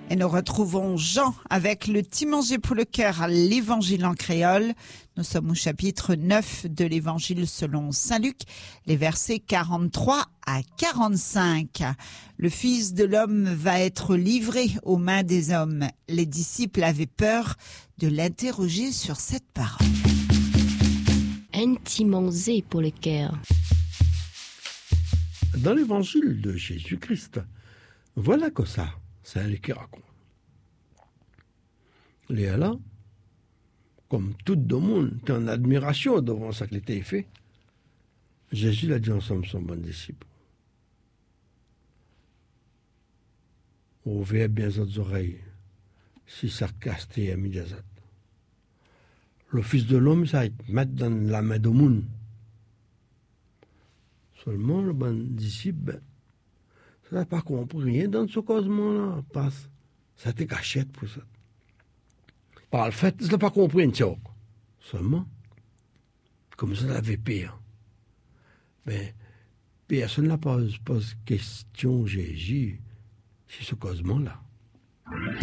Et nous retrouvons Jean avec le petit manger pour le cœur, l'évangile en créole. Nous sommes au chapitre 9 de l'évangile selon Saint Luc, les versets 43 à 45. Le Fils de l'homme va être livré aux mains des hommes. Les disciples avaient peur de l'interroger sur cette parole. Un petit manger pour le cœur. Dans l'évangile de Jésus-Christ, voilà que ça, c'est elle qui raconte. Léa là, comme tout le monde, était en admiration devant ça qui était fait. Jésus l'a dit ensemble son bon disciple. Ouvrez bien vos oreilles, si ça caste et immédiatement. Le Fils de l'homme, ça va être mettre dans la main de monde. Seulement, le bon disciple, ça n'a pas compris rien dans ce causement-là. Parce ça était cachette pour ça. Par le fait, ça n'a pas compris un tchoc. Seulement, comme ça l'avait pire. Mais personne n'a pas posé question Jésus sur ce causement-là.